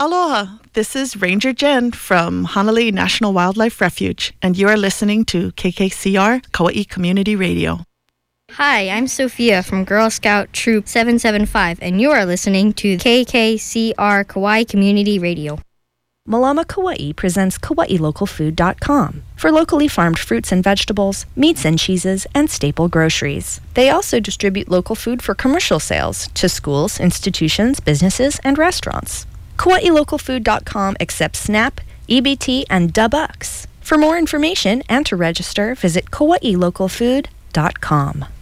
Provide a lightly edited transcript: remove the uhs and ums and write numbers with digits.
Aloha, this is Ranger Jen from Hanalei National Wildlife Refuge, and you are listening to KKCR Kauai Community Radio. Hi, I'm Sophia from Girl Scout Troop 775, and you are listening to KKCR Kauai Community Radio. Malama Kauai presents KauaiLocalFood.com for locally farmed fruits and vegetables, meats and cheeses, and staple groceries. They also distribute local food for commercial sales to schools, institutions, businesses, and restaurants. KauaiLocalFood.com accepts SNAP, EBT, and Dubucks. For more information and to register, visit KauaiLocalFood.com.